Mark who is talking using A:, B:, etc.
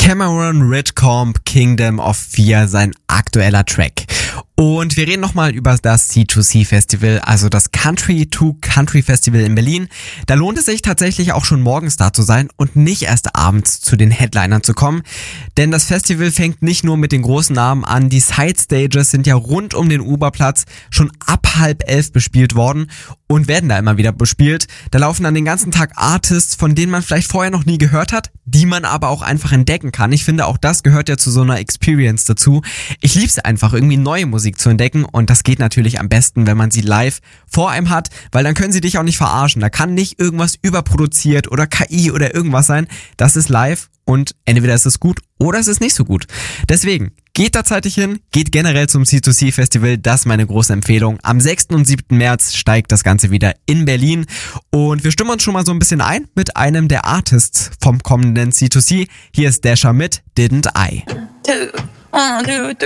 A: Cameron Whitcomb, Kingdom of Fear, sein aktueller Track. Und wir reden nochmal über das C2C Festival, also das Country to Country Festival in Berlin. Da lohnt es sich tatsächlich auch schon morgens da zu sein und nicht erst abends zu den Headlinern zu kommen. Denn das Festival fängt nicht nur mit den großen Namen an, die Side-Stages sind ja rund um den Uberplatz schon ab 10:30 bespielt worden und werden da immer wieder bespielt. Da laufen dann den ganzen Tag Artists, von denen man vielleicht vorher noch nie gehört hat, die man aber auch einfach entdecken kann. Ich finde, auch das gehört ja zu so einer Experience dazu. Ich liebe es einfach, irgendwie neue Musik zu entdecken und das geht natürlich am besten, wenn man sie live vor einem hat, weil dann können sie dich auch nicht verarschen. Da kann nicht irgendwas überproduziert oder KI oder irgendwas sein. Das ist live und entweder ist es gut oder es ist nicht so gut. Deswegen, geht da zeitig hin, geht generell zum C2C Festival, das ist meine große Empfehlung. Am 6. und 7. März steigt das Ganze wieder in Berlin und wir stimmen uns schon mal so ein bisschen ein mit einem der Artists vom kommenden C2C. Hier ist Dasher mit Didn't I.
B: 2, 1, 2, 3.